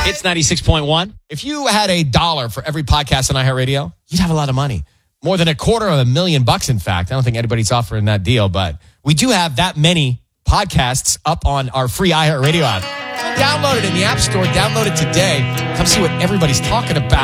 It's 96.1. If you had $1 for every podcast on iHeartRadio, you'd have a lot of money. More than $250,000, in fact. I don't think anybody's offering that deal, but we do have that many podcasts up on our free iHeartRadio app. So download it in the App Store. Download it today. Come see what everybody's talking about.